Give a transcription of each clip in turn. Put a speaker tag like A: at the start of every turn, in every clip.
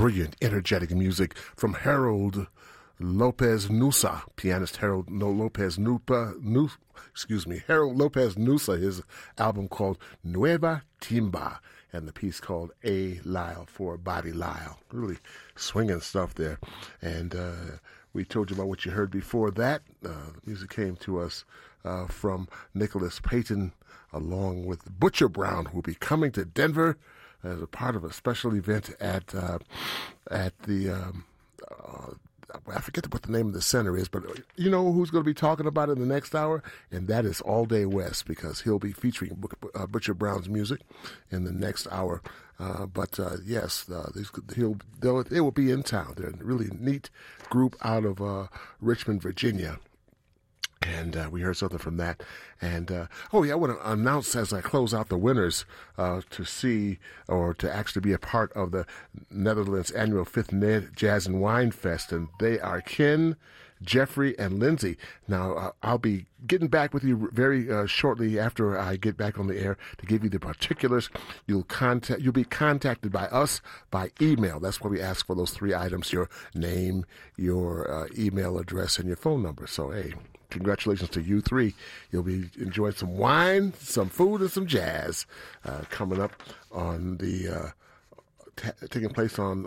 A: brilliant, energetic music from Harold Lopez Nusa, pianist Harold Lopez Nusa, his album called Nueva Timba, and the piece called A Lyle for Bobby Lyle. Really swinging stuff there. And we told you about what you heard before that. The music came to us from Nicholas Payton, along with Butcher Brown, who will be coming to Denver as a part of a special event at the I forget what the name of the center is, but you know who's going to be talking about it in the next hour? And that is All Day West, because he'll be featuring Butcher Brown's music in the next hour. Yes, they will be in town. They're a really neat group out of Richmond, Virginia. And we heard something from that. And, I want to announce as I close out the winners to see or to actually be a part of the Netherlands annual 5th Ned Jazz and Wine Fest. And they are Ken, Jeffrey, and Lindsay. Now, I'll be getting back with you very shortly after I get back on the air to give you the particulars. You'll be contacted by us by email. That's why we ask for those 3 items: your name, your email address, and your phone number. So, hey, congratulations to you 3. You'll be enjoying some wine, some food, and some jazz coming up on the taking place on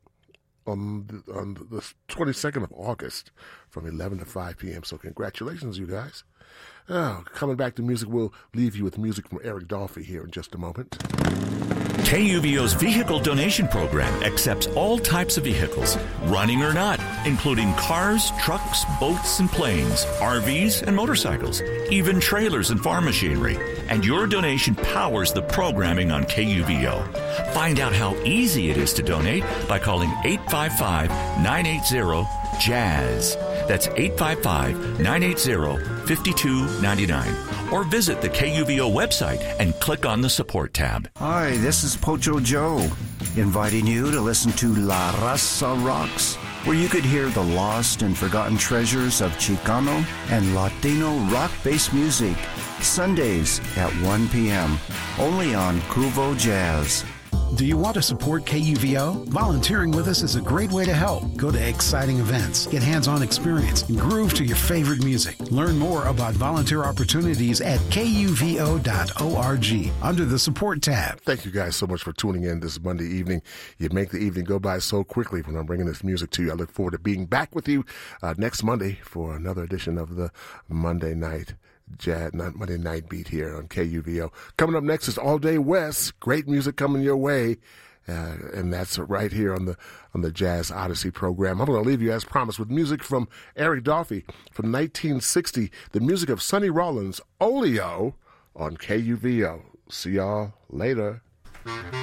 A: the 22nd of August from 11 to 5 p.m. So congratulations, you guys. Coming back to music, we'll leave you with music from Eric Dolphy here in just a moment.
B: KUVO's vehicle donation program accepts all types of vehicles, running or not, including cars, trucks, boats, and planes, RVs, and motorcycles, even trailers and farm machinery. And your donation powers the programming on KUVO. Find out how easy it is to donate by calling 855-980-JAZZ. That's 855-980-5299. Or visit the KUVO website and click on the support tab.
C: Hi, this is Pocho Joe, inviting you to listen to La Raza Rocks, where you could hear the lost and forgotten treasures of Chicano and Latino rock-based music, Sundays at 1 p.m., only on Cuvo Jazz.
D: Do you want to support KUVO? Volunteering with us is a great way to help. Go to exciting events, get hands-on experience, and groove to your favorite music. Learn more about volunteer opportunities at kuvo.org under the support tab.
A: Thank you guys so much for tuning in this Monday evening. You make the evening go by so quickly when I'm bringing this music to you. I look forward to being back with you next Monday for another edition of the Monday Night Beat here on KUVO. Coming up next is All Day West. Great music coming your way, and that's right here on the Jazz Odyssey program. I'm going to leave you, as promised, with music from Eric Dolphy from 1960, the music of Sonny Rollins, Oleo, on KUVO. See y'all later.